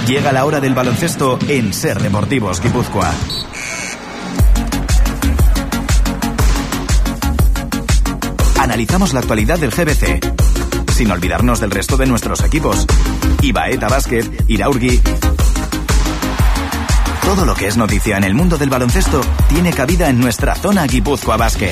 Llega la hora del baloncesto en Ser Deportivos Guipúzcoa. Analizamos la actualidad del GBC, sin olvidarnos del resto de nuestros equipos. Ibaeta Basket, Iraurgi. Todo lo que es noticia en el mundo del baloncesto tiene cabida en nuestra zona Guipúzcoa Basket.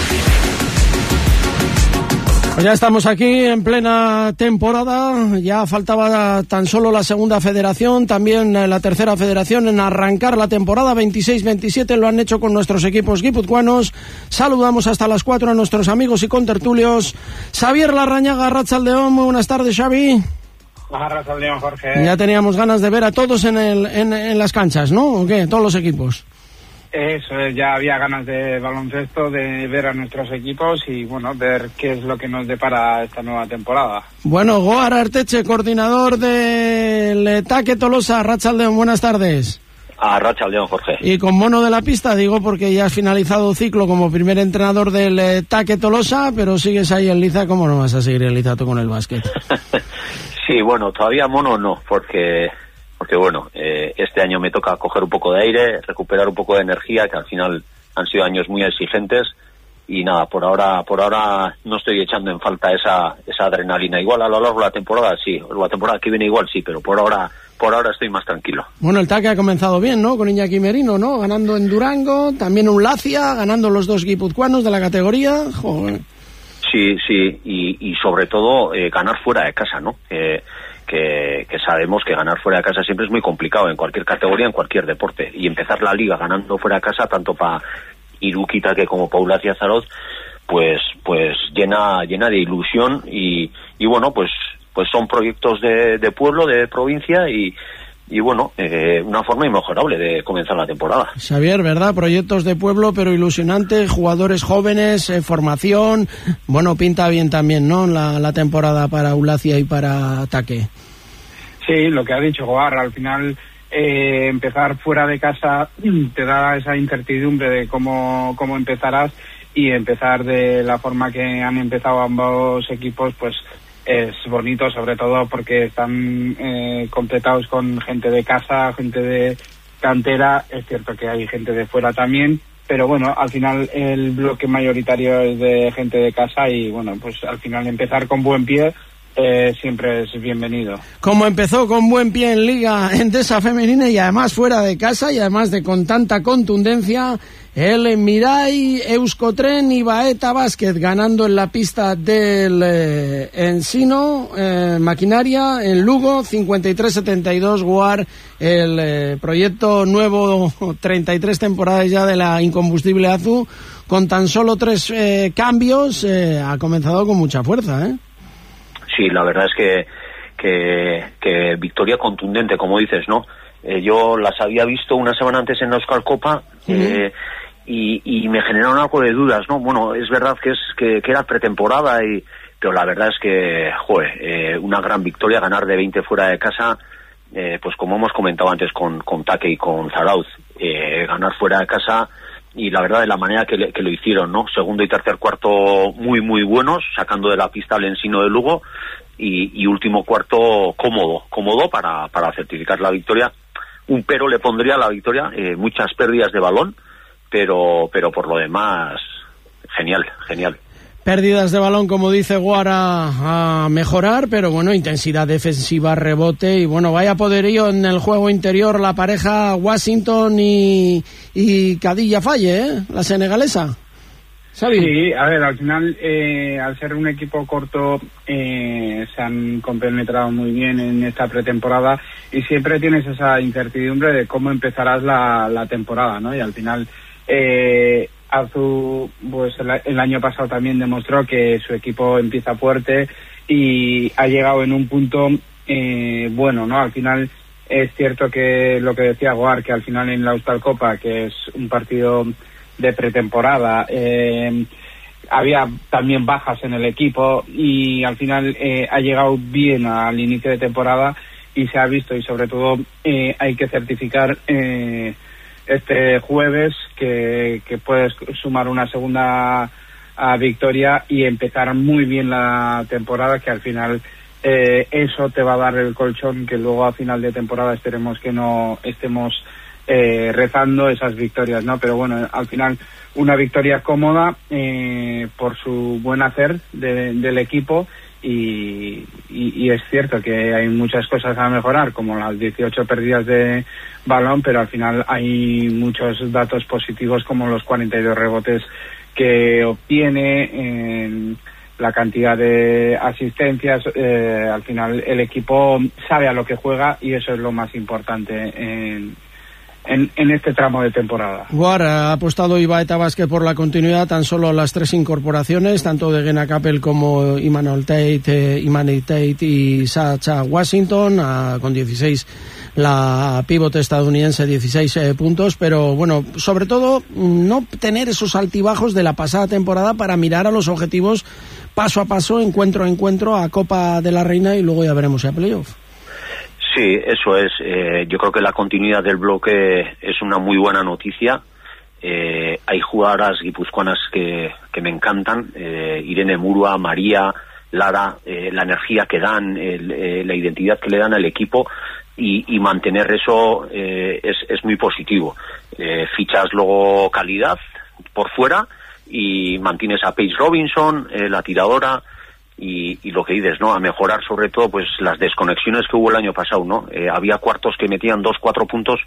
Pues ya estamos aquí en plena temporada, ya faltaba tan solo la segunda federación, también la tercera federación en arrancar la temporada 26-27, lo han hecho con nuestros equipos guipuzcoanos. Saludamos hasta las 4 a nuestros amigos y contertulios. Xavier Larrañaga, Arratsaldeon, muy buenas tardes, Xavi. Arratsaldeon, Jorge. Ya teníamos ganas de ver a todos en las canchas, ¿no? ¿O qué? Todos los equipos. Eso, ya había ganas de baloncesto, de ver a nuestros equipos y, bueno, ver qué es lo que nos depara esta nueva temporada. Bueno, Goar Arteche, coordinador del TAC Tolosa. Arratsaldeon, buenas tardes. Arratsaldeon, Jorge. Y con mono de la pista, digo, porque ya has finalizado ciclo como primer entrenador del TAC Tolosa, pero sigues ahí en Liza. ¿Cómo no vas a seguir en Liza tú con el básquet? Sí, bueno, todavía mono no, porque bueno, este año me toca coger un poco de aire, recuperar un poco de energía, que al final han sido años muy exigentes, y nada, por ahora no estoy echando en falta esa adrenalina. Igual a lo largo de la temporada sí, la temporada que viene igual sí, pero por ahora estoy más tranquilo. Bueno, el TAC ha comenzado bien, ¿no? Con Iñaki Merino, ¿no? Ganando en Durango, también un Lacia, ganando los dos guipuzcoanos de la categoría. Joder. Sí, y sobre todo ganar fuera de casa, ¿no? Que sabemos que ganar fuera de casa siempre es muy complicado en cualquier categoría, en cualquier deporte, y empezar la liga ganando fuera de casa, tanto para Iruki Taque como para Ulacia Zarautz, pues llena de ilusión y bueno, pues son proyectos de pueblo, de provincia y bueno, una forma inmejorable de comenzar la temporada. Xavier, ¿verdad? Proyectos de pueblo, pero ilusionante, jugadores jóvenes, formación. Bueno, pinta bien también, ¿no? La temporada para Ulacia y para Taque. Sí, lo que ha dicho Goar, al final empezar fuera de casa te da esa incertidumbre de cómo empezarás, y empezar de la forma que han empezado ambos equipos, pues es bonito, sobre todo porque están completados con gente de casa, gente de cantera. Es cierto que hay gente de fuera también, pero bueno, al final el bloque mayoritario es de gente de casa y bueno, pues al final empezar con buen pie siempre es bienvenido. Como empezó con buen pie en Liga Endesa Femenina y además fuera de casa y además de con tanta contundencia, el Mirai Euskotren y Baeta Basket ganando en la pista del Ensino, Maquinaria, en Lugo, 53-72, Guar, el proyecto nuevo, 33 temporadas ya de la Incombustible Azul, con tan solo 3 cambios, ha comenzado con mucha fuerza, ¿eh? Sí, la verdad es que victoria contundente, como dices, ¿no? Yo las había visto una semana antes en la Euskal Copa, y me generaron algo de dudas, ¿no? Bueno, es verdad que era pretemporada, pero la verdad es que, una gran victoria, ganar de 20 fuera de casa, pues como hemos comentado antes con Taque y con Zarautz, ganar fuera de casa, y la verdad de la manera que lo hicieron, ¿no? Segundo y tercer cuarto muy muy buenos, sacando de la pista al Ensino de Lugo, y último cuarto cómodo para certificar la victoria. Un pero le pondría a la victoria, muchas pérdidas de balón, pero por lo demás genial. Pérdidas de balón, como dice Guara, a mejorar, pero bueno, intensidad defensiva, rebote y bueno, vaya poderío en el juego interior la pareja Washington y Cadilla Falle, la senegalesa. ¿Sabes? Sí, a ver, al final, al ser un equipo corto, se han compenetrado muy bien en esta pretemporada y siempre tienes esa incertidumbre de cómo empezarás la temporada, ¿no? Y al final, Azu, pues el año pasado también demostró que su equipo empieza fuerte y ha llegado en un punto bueno, ¿no? Al final es cierto que lo que decía Guar, que al final en la Euskal Copa, que es un partido de pretemporada, había también bajas en el equipo y al final ha llegado bien al inicio de temporada y se ha visto, y sobre todo hay que certificar este jueves que puedes sumar una segunda victoria y empezar muy bien la temporada, que al final eso te va a dar el colchón que luego a final de temporada esperemos que no estemos rezando esas victorias, ¿no? Pero bueno, al final una victoria cómoda por su buen hacer del equipo y es cierto que hay muchas cosas a mejorar, como las 18 pérdidas de balón, pero al final hay muchos datos positivos como los 42 rebotes que obtiene, la cantidad de asistencias. Al final el equipo sabe a lo que juega y eso es lo más importante en este tramo de temporada. Guar, ha apostado Ibaeta Basket por la continuidad, tan solo las 3 incorporaciones, tanto de Gena Capel como Immanuel Tate y Sacha Washington, con 16 la pivote estadounidense, 16 puntos, pero bueno, sobre todo no tener esos altibajos de la pasada temporada para mirar a los objetivos paso a paso, encuentro a encuentro, a Copa de la Reina y luego ya veremos a playoff. Sí, eso es. Yo creo que la continuidad del bloque es una muy buena noticia. Hay jugadoras guipuzcoanas que me encantan. Irene Murua, María, Lara, la energía que dan, la identidad que le dan al equipo y mantener eso es muy positivo. Fichas luego calidad por fuera y mantienes a Paige Robinson, la tiradora. Y lo que dices, ¿no? A mejorar sobre todo pues las desconexiones que hubo el año pasado, ¿no? Había cuartos que metían 2-4 puntos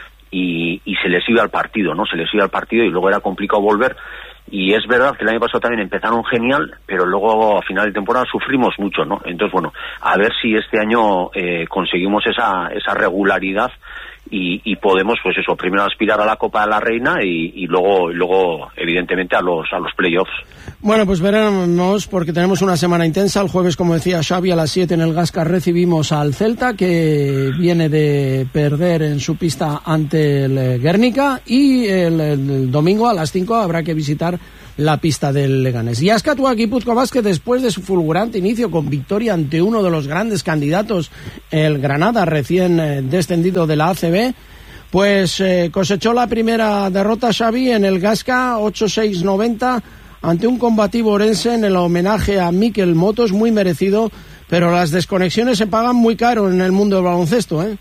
y se les iba al partido, ¿no? Se les iba al partido y luego era complicado volver. Y es verdad que el año pasado también empezaron genial, pero luego a final de temporada sufrimos mucho, ¿no? Entonces, bueno, a ver si este año conseguimos esa regularidad y podemos, pues eso, primero aspirar a la Copa de la Reina y luego evidentemente a los playoffs. Bueno, pues veremos, porque tenemos una semana intensa. El jueves, como decía Xavi, a las 7 en el Gasca recibimos al Celta, que viene de perder en su pista ante el Guernica, y el domingo a las 5 habrá que visitar la pista del Leganés. Y Askatu Gipuzkoa Basket, después de su fulgurante inicio con victoria ante uno de los grandes candidatos, el Granada, recién descendido de la ACB, pues cosechó la primera derrota, Xavi, en el Gasca, 8-6-90, ante un combativo orense, en el homenaje a Mikel Motos, muy merecido, pero las desconexiones se pagan muy caro en el mundo del baloncesto, ¿eh?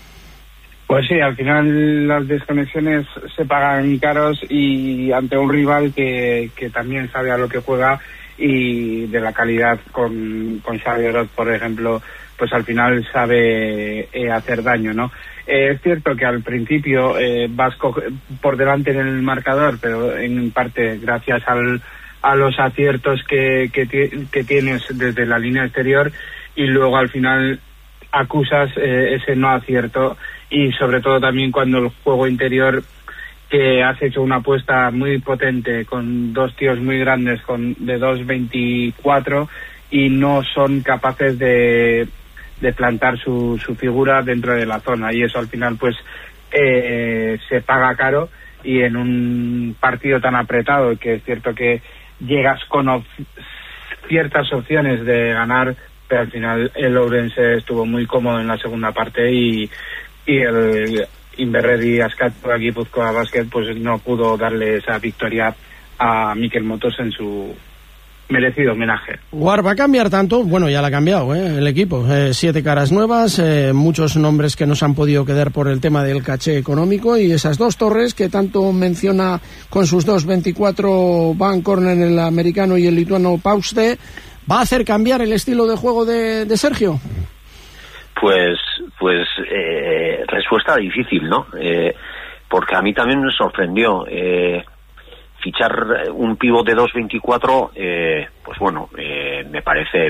Pues sí, al final las desconexiones se pagan caros y ante un rival que también sabe a lo que juega y de la calidad con Xavi Orot, por ejemplo, pues al final sabe hacer daño, ¿no? Es cierto que al principio vas por delante en el marcador, pero en parte gracias a los aciertos que tienes desde la línea exterior, y luego al final acusas ese no acierto, y sobre todo también cuando el juego interior, que has hecho una apuesta muy potente con dos tíos muy grandes de 2.24 y no son capaces de plantar su figura dentro de la zona, y eso al final pues se paga caro. Y en un partido tan apretado, que es cierto que llegas con ciertas opciones de ganar, pero al final el Ourense estuvo muy cómodo en la segunda parte y el Inverredi Askatu Gipuzkoa Basket pues no pudo darle esa victoria a Mikel Motos en su merecido homenaje. Guar, ¿va a cambiar tanto? Bueno, ya la ha cambiado el equipo. 7 caras nuevas, muchos nombres que no se han podido quedar por el tema del caché económico, y esas dos torres que tanto menciona con sus 2.24 Van Cornen, el americano, y el lituano Pauste, ¿va a hacer cambiar el estilo de juego de Sergio? Pues respuesta difícil, ¿no? Porque a mí también me sorprendió fichar un pívot de 2.24, pues bueno, me parece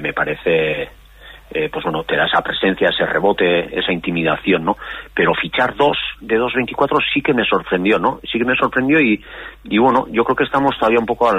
pues bueno, te da esa presencia, ese rebote, esa intimidación, ¿no? Pero fichar dos de 2.24 sí que me sorprendió, ¿no? Sí que me sorprendió y bueno, yo creo que estamos todavía un poco a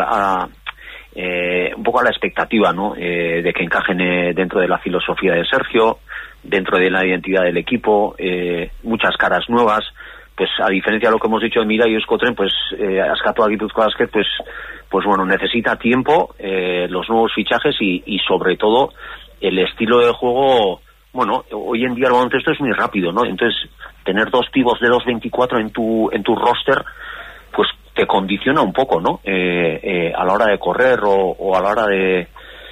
la expectativa, ¿no? De que encajen dentro de la filosofía de Sergio, dentro de la identidad del equipo, muchas caras nuevas. Pues a diferencia de lo que hemos dicho de Mira y Euskotren, pues Askatu Gipuzkoa Basket pues bueno, necesita tiempo, los nuevos fichajes y sobre todo el estilo de juego. Bueno, hoy en día el baloncesto es muy rápido, ¿no? Entonces tener dos pivots de 2.24 en tu roster pues te condiciona un poco, ¿no? A la hora de correr o a la hora de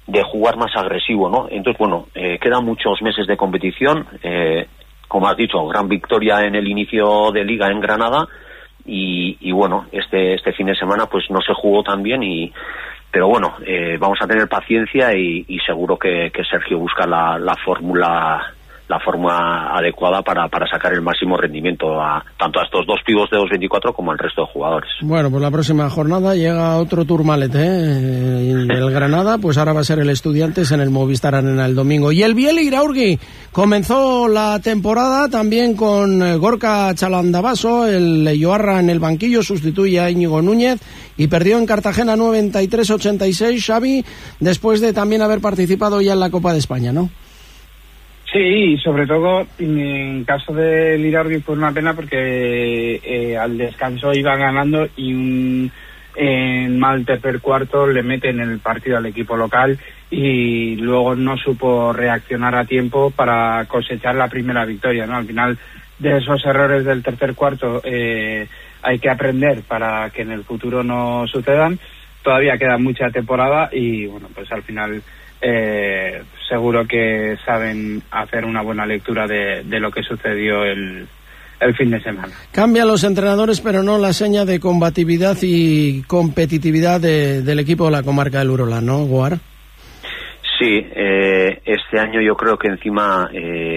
jugar más agresivo, ¿no? Entonces, bueno, quedan muchos meses de competición, como has dicho, gran victoria en el inicio de Liga en Granada, y bueno, este fin de semana pues no se jugó tan bien, pero bueno, vamos a tener paciencia y seguro que Sergio busca la fórmula adecuada para sacar el máximo rendimiento tanto a estos dos pibos de 2.24 como al resto de jugadores. Bueno, pues la próxima jornada llega otro Tourmalet, el Granada, pues ahora va a ser el Estudiantes en el Movistar Arena el domingo. Y el Biel Iraurgi comenzó la temporada también con Gorka Chalandabaso, el Yoarra en el banquillo, sustituye a Íñigo Núñez y perdió en Cartagena 93-86, Xavi, después de también haber participado ya en la Copa de España, ¿no? Sí, y sobre todo en caso del Iraurgi fue una pena porque al descanso iba ganando y en mal tercer cuarto le meten el partido al equipo local y luego no supo reaccionar a tiempo para cosechar la primera victoria, ¿no? Al final de esos errores del tercer cuarto hay que aprender para que en el futuro no sucedan. Todavía queda mucha temporada y bueno, pues al final seguro que saben hacer una buena lectura de lo que sucedió el fin de semana. Cambian los entrenadores, pero no la seña de combatividad y competitividad del equipo de la comarca del Urola, ¿no, Guar? Sí, este año yo creo que encima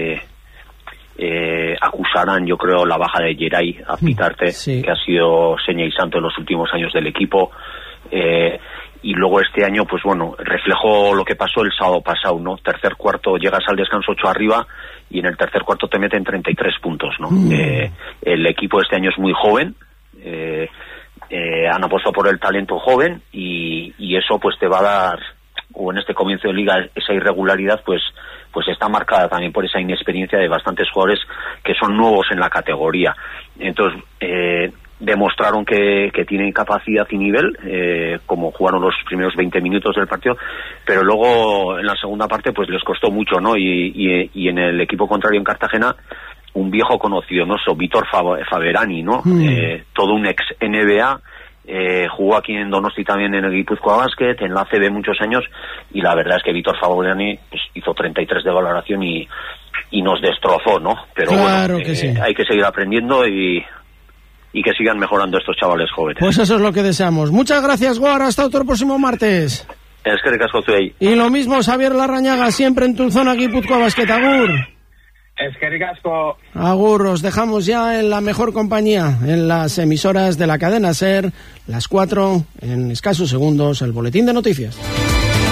acusarán, yo creo, la baja de Geray Azpitarte, sí, que ha sido seña y santo en los últimos años del equipo. Y luego este año, pues bueno, reflejó lo que pasó el sábado pasado, ¿no? Tercer cuarto, llegas al descanso 8 arriba y en el tercer cuarto te meten 33 puntos, ¿no? El equipo este año es muy joven, han apostado por el talento joven y eso pues te va a dar, o en este comienzo de liga, esa irregularidad pues está marcada también por esa inexperiencia de bastantes jugadores que son nuevos en la categoría. Entonces, demostraron que tienen capacidad y nivel, como jugaron los primeros 20 minutos del partido, pero luego en la segunda parte pues les costó mucho, ¿no? Y en el equipo contrario en Cartagena, un viejo conocido, ¿no? Vítor Faberani, ¿no? Todo un ex NBA, jugó aquí en Donosti también en el Guipúzcoa Basket, en la ACB muchos años, y la verdad es que Vítor Faberani pues hizo 33 de valoración y nos destrozó, ¿no? Pero claro, bueno, que sí, hay que seguir aprendiendo y que sigan mejorando estos chavales jóvenes. Pues eso es lo que deseamos. Muchas gracias, Guar. Hasta otro próximo martes. Es que ricasco estoy. Y lo mismo, Xavier Larrañaga, siempre en tu zona Guipúzcoa Basket. Agur. Es que ricasco. Agur, os dejamos ya en la mejor compañía, en las emisoras de la cadena SER, las 4, en escasos segundos, el boletín de noticias.